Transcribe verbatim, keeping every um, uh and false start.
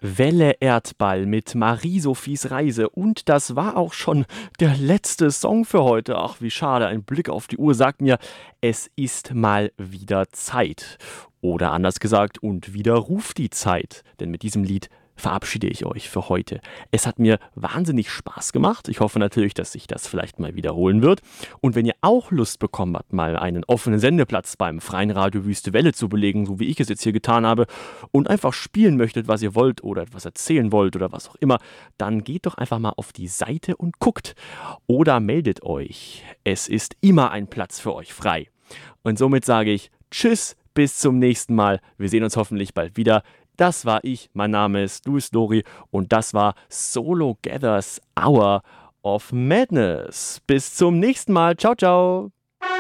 Welle Erdball mit Marie-Sophies Reise. Und das war auch schon der letzte Song für heute. Ach, wie schade. Ein Blick auf die Uhr sagt mir, es ist mal wieder Zeit. Oder anders gesagt, und wieder ruft die Zeit. Denn mit diesem Lied verabschiede ich euch für heute. Es hat mir wahnsinnig Spaß gemacht. Ich hoffe natürlich, dass sich das vielleicht mal wiederholen wird. Und wenn ihr auch Lust bekommen habt, mal einen offenen Sendeplatz beim Freien Radio Wüste Welle zu belegen, so wie ich es jetzt hier getan habe, und einfach spielen möchtet, was ihr wollt oder etwas erzählen wollt oder was auch immer, dann geht doch einfach mal auf die Seite und guckt. Oder meldet euch. Es ist immer ein Platz für euch frei. Und somit sage ich Tschüss, bis zum nächsten Mal. Wir sehen uns hoffentlich bald wieder. Das war ich, mein Name ist Louis Dori und das war Solo Gathers Hour of Madness. Bis zum nächsten Mal. Ciao, ciao.